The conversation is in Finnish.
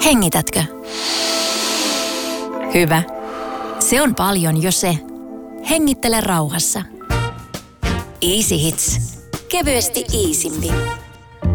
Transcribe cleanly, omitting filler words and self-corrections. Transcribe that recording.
Hengitätkö? Hyvä. Se on paljon jo se. Hengittele rauhassa. Easy Hits. Kevyesti easympi.